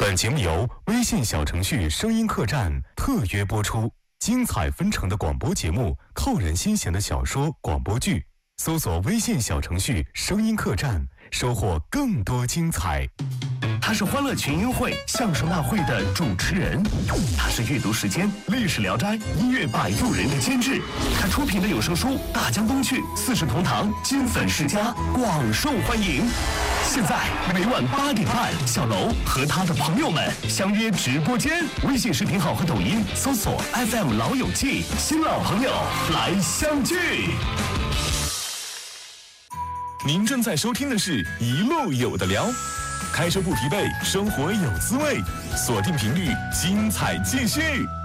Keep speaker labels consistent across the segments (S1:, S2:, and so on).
S1: 本节目由微信小程序声音客栈特约播出，精彩纷呈的广播节目，扣人心弦的小说、广播剧，搜索微信小程序声音客栈，收获更多精彩。
S2: 他是欢乐群英会相声大会的主持人，他是阅读时间历史聊斋音乐摆渡人的监制，他出品的有声书《大江东去》四世同堂金粉世家广受欢迎。现在每晚8点半，小楼和他的朋友们相约直播间，微信视频号和抖音搜索 FM 老友记，新老朋友来相聚。
S3: 您正在收听的是一路有的聊，开车不疲惫，生活有滋味，锁定频率，精彩继续。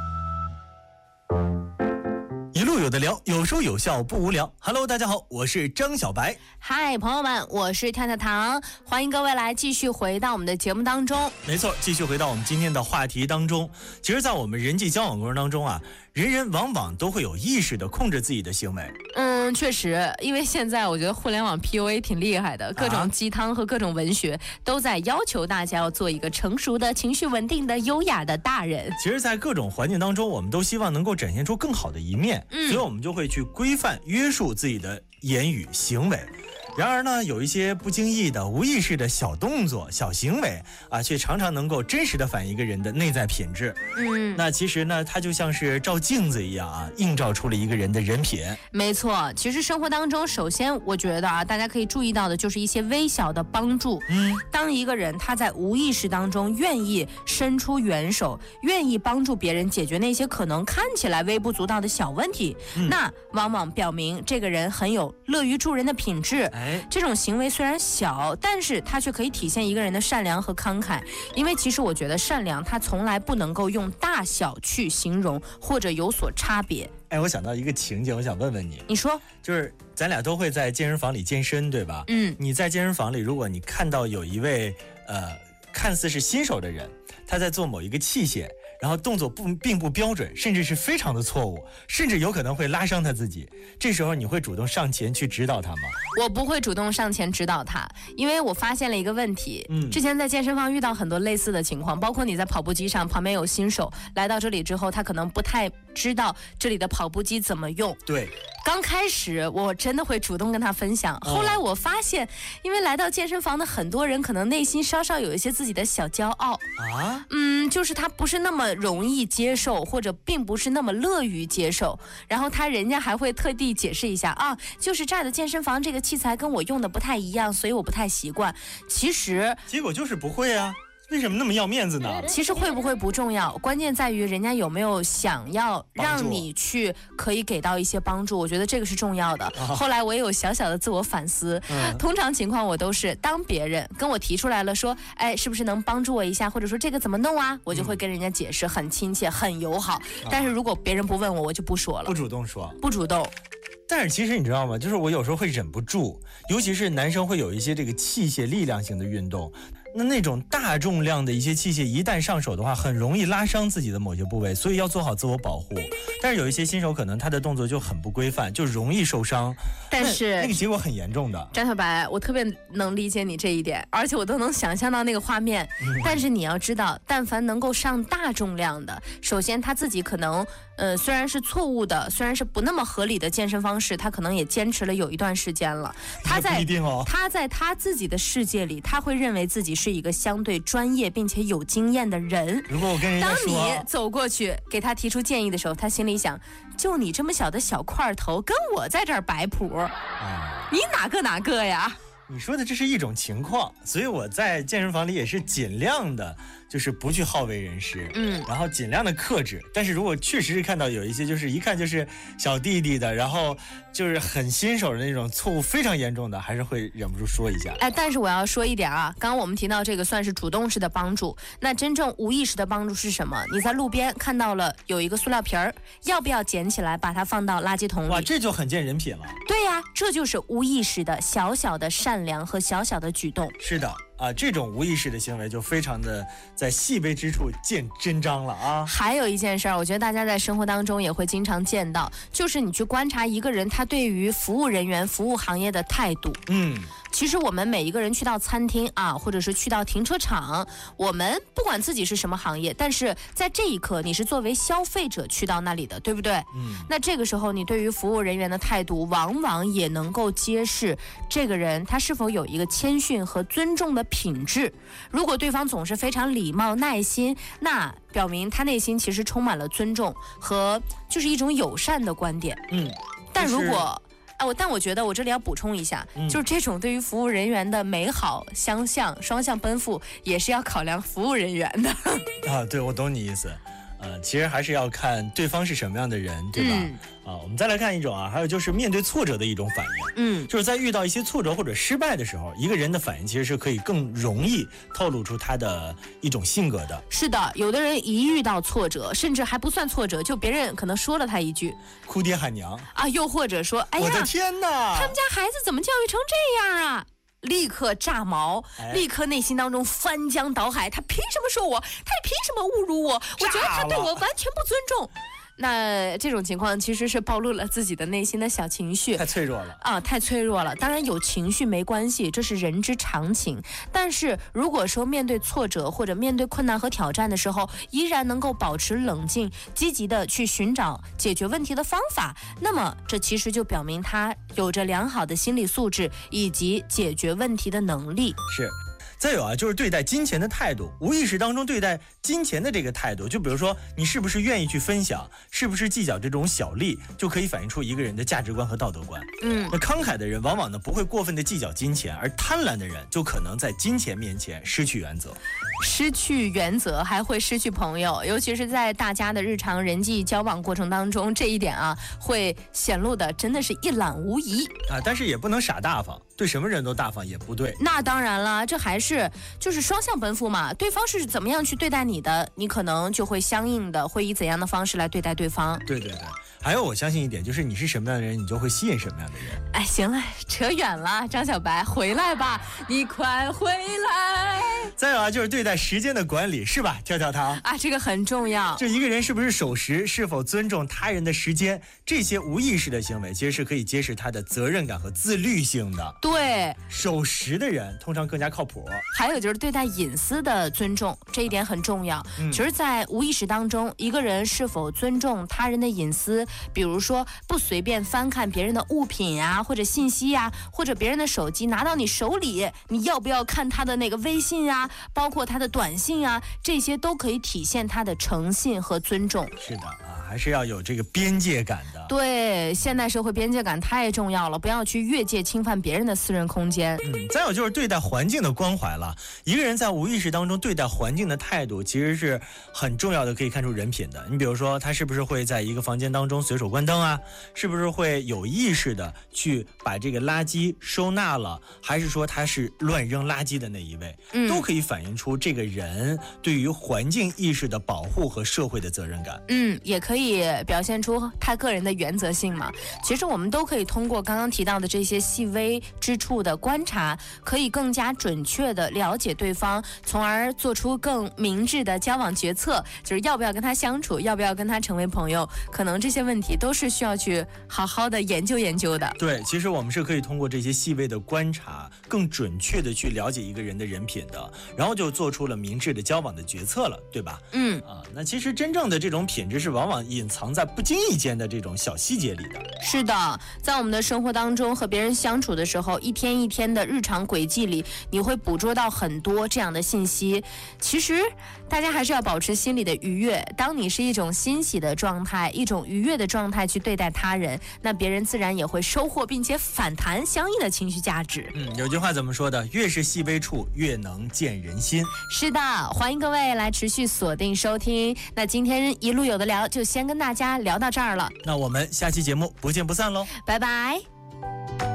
S4: 一路有的聊，有说有笑不无聊。Hello， 大家好，我是张小白。
S5: 嗨，朋友们，我是跳跳糖，欢迎各位来继续回到我们的节目当中。
S4: 没错，继续回到我们今天的话题当中。其实，在我们人际交往过程当中啊，人往往都会有意识的控制自己的行为。
S5: 确实，因为现在我觉得互联网 PUA 挺厉害的，各种鸡汤和各种文学都在要求大家要做一个成熟的、情绪稳定的、优雅的大人。
S4: 其实，在各种环境当中，我们都希望能够展现出更好的一面，所以我们就会去规范、约束自己的言语行为。然而呢，有一些不经意的、无意识的小动作、小行为啊，却常常能够真实的反映一个人的内在品质。那其实呢，它就像是照镜子一样啊，映照出了一个人的人品。
S5: 没错，其实生活当中，首先我觉得啊，大家可以注意到的就是一些微小的帮助。当一个人他在无意识当中愿意伸出援手，愿意帮助别人解决那些可能看起来微不足道的小问题，那往往表明这个人很有乐于助人的品质。这种行为虽然小，但是它却可以体现一个人的善良和慷慨。因为其实我觉得善良它从来不能够用大小去形容，或者有所差别。
S4: 我想到一个情景，我想问问你。
S5: 你说，
S4: 就是咱俩都会在健身房里健身，对吧？你在健身房里，如果你看到有一位看似是新手的人，他在做某一个器械，然后动作并不标准，甚至是非常的错误，甚至有可能会拉伤他自己，这时候你会主动上前去指导他吗？
S5: 我不会主动上前指导他，因为我发现了一个问题。之前在健身房遇到很多类似的情况，包括你在跑步机上，旁边有新手来到这里之后，他可能不太知道这里的跑步机怎么用。
S4: 对，
S5: 刚开始我真的会主动跟他分享，后来我发现，因为来到健身房的很多人可能内心稍稍有一些自己的小骄傲就是他不是那么容易接受，或者并不是那么乐于接受，然后人家还会特地解释一下就是这儿的健身房这个器材跟我用的不太一样，所以我不太习惯。其实
S4: 结果就是不会啊，为什么那么要面子呢？
S5: 其实会不会不重要，关键在于人家有没有想要让你去可以给到一些帮助，我觉得这个是重要的。后来我也有小小的自我反思，通常情况我都是当别人跟我提出来了说，是不是能帮助我一下，或者说这个怎么弄啊，我就会跟人家解释，很亲切很友好。但是如果别人不问我，我就不说了，
S4: 不主动说，
S5: 不主动。
S4: 但是其实你知道吗，就是我有时候会忍不住，尤其是男生会有一些这个器械力量型的运动，那种大重量的一些器械一旦上手的话，很容易拉伤自己的某些部位，所以要做好自我保护。但是有一些新手可能他的动作就很不规范，就容易受伤，
S5: 但是
S4: 那个结果很严重的。
S5: 张小白，我特别能理解你这一点，而且我都能想象到那个画面。但是你要知道，但凡能够上大重量的，首先他自己可能虽然是错误的，虽然是不那么合理的健身方式，他可能也坚持了有一段时间了。他在他自己的世界里，他会认为自己是一个相对专业并且有经验的人。
S4: 如果我跟人家说，
S5: 当你走过去给他提出建议的时候，他心里想，就你这么小的小块头，跟我在这儿摆谱，你哪个呀？
S4: 你说的这是一种情况，所以我在健身房里也是尽量的就是不去好为人师，然后尽量的克制。但是如果确实是看到有一些就是一看就是小弟弟的，然后就是很新手的那种错误非常严重的，还是会忍不住说一下。
S5: 但是我要说一点啊，刚刚我们提到这个算是主动式的帮助，那真正无意识的帮助是什么？你在路边看到了有一个塑料瓶儿，要不要捡起来把它放到垃圾桶里？
S4: 哇，这就很见人品了。
S5: 对呀，这就是无意识的小小的善良和小小的举动。
S4: 是的。 啊，这种无意识的行为就非常的在细微之处见真章了啊。
S5: 还有一件事儿，我觉得大家在生活当中也会经常见到，就是你去观察一个人他对于服务人员、服务行业的态度。其实我们每一个人去到餐厅啊，或者是去到停车场，我们不管自己是什么行业，但是在这一刻你是作为消费者去到那里的，对不对？那这个时候你对于服务人员的态度，往往也能够揭示这个人他是否有一个谦逊和尊重的品质。如果对方总是非常礼貌、耐心，那表明他内心其实充满了尊重和就是一种友善的观点。但如果但我觉得我这里要补充一下，就是这种对于服务人员的美好相向、双向奔赴，也是要考量服务人员的。
S4: 啊，对，我懂你意思。其实还是要看对方是什么样的人，对吧？我们再来看一种啊，还有就是面对挫折的一种反应。就是在遇到一些挫折或者失败的时候，一个人的反应其实是可以更容易透露出他的一种性格的。
S5: 是的，有的人一遇到挫折，甚至还不算挫折，就别人可能说了他一句，
S4: 哭爹喊娘
S5: 啊，又或者说，哎呀，
S4: 我的天哪，
S5: 他们家孩子怎么教育成这样啊？立刻炸毛，立刻内心当中翻江倒海。他凭什么说我？他凭什么侮辱我？我觉得他对我完全不尊重。那这种情况其实是暴露了自己的内心的小情绪，
S4: 太脆弱了
S5: 啊，太脆弱了。当然有情绪没关系，这是人之常情。但是如果说面对挫折或者面对困难和挑战的时候，依然能够保持冷静，积极的去寻找解决问题的方法，那么这其实就表明他有着良好的心理素质以及解决问题的能力。
S4: 是。再有啊，就是对待金钱的态度，无意识当中对待金钱的这个态度，就比如说你是不是愿意去分享，是不是计较这种小利，就可以反映出一个人的价值观和道德观。那慷慨的人往往呢不会过分的计较金钱，而贪婪的人就可能在金钱面前失去原则。
S5: 失去原则还会失去朋友，尤其是在大家的日常人际交往过程当中，这一点啊会显露的真的是一览无遗
S4: 啊。但是也不能傻大方，对什么人都大方也不对。
S5: 那当然了，这还是就是双向奔赴嘛，对方是怎么样去对待你的，你可能就会相应的会以怎样的方式来对待对方。
S4: 对对对，还有我相信一点，就是你是什么样的人，你就会吸引什么样的人。
S5: 哎，行了，扯远了，张小白回来吧，你快回来。
S4: 再有啊，就是对待时间的管理，是吧，跳跳糖
S5: 啊，这个很重要。
S4: 就一个人是不是守时，是否尊重他人的时间，这些无意识的行为，其实是可以揭示他的责任感和自律性的。
S5: 对，
S4: 守时的人通常更加靠谱。
S5: 还有就是对待隐私的尊重，这一点很重要。其实在无意识当中，一个人是否尊重他人的隐私，比如说不随便翻看别人的物品啊，或者信息啊，或者别人的手机拿到你手里，你要不要看他的那个微信啊，包括他的短信啊，这些都可以体现他的诚信和尊重。
S4: 是的啊，还是要有这个边界感的。
S5: 对，现代社会边界感太重要了，不要去越界侵犯别人的私人空间。
S4: 再有就是对待环境的关怀了。一个人在无意识当中对待环境的态度，其实是很重要的，可以看出人品的。你比如说，他是不是会在一个房间当中随手关灯啊？是不是会有意识的去把这个垃圾收纳了？还是说他是乱扔垃圾的那一位？都可以反映出这个人对于环境意识的保护和社会的责任感。
S5: 也可以表现出他个人的原则性嘛。其实我们都可以通过刚刚提到的这些细微之处的观察，可以更加准确的了解对方，从而做出更明智的交往决策，就是要不要跟他相处，要不要跟他成为朋友，可能这些问题都是需要去好好的研究研究的。
S4: 对，其实我们是可以通过这些细微的观察，更准确的去了解一个人的人品的，然后就做出了明智的交往的决策了，对吧？那其实真正的这种品质是往往隐藏在不经意间的这种小细节里的。
S5: 是的，在我们的生活当中和别人相处的时候，一天一天的日常轨迹里，你会捕捉到很多这样的信息。其实大家还是要保持心理的愉悦，当你是一种欣喜的状态，一种愉悦的状态去对待他人，那别人自然也会收获并且反弹相应的情绪价值。
S4: 有句话怎么说的？越是细微处，越能见人心。
S5: 是的，欢迎各位来持续锁定收听。那今天一路有的聊就先跟大家聊到这儿了，
S4: 那我们下期节目不见不散喽，
S5: 拜拜。